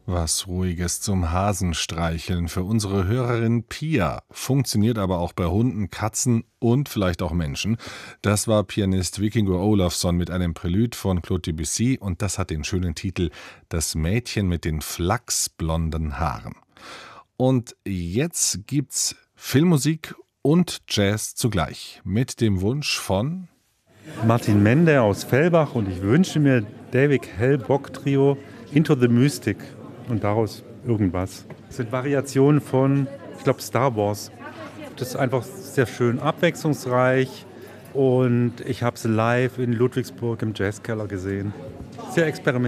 Was Ruhiges zum Hasenstreicheln für unsere Hörerin Pia. Funktioniert aber auch bei Hunden, Katzen und vielleicht auch Menschen. Das war Pianist Vikingur Olafsson mit einem Prälude von Claude Debussy und das hat den schönen Titel Das Mädchen mit den flachsblonden Haaren. Und jetzt gibt's Filmmusik und Jazz zugleich mit dem Wunsch von Martin Mende aus Fellbach und ich wünsche mir David Hellbock Trio Into the Mystic und daraus irgendwas. Das sind Variationen von, ich glaube, Star Wars. Das ist einfach sehr schön abwechslungsreich und ich habe sie live in Ludwigsburg im Jazzkeller gesehen. Sehr experimentell.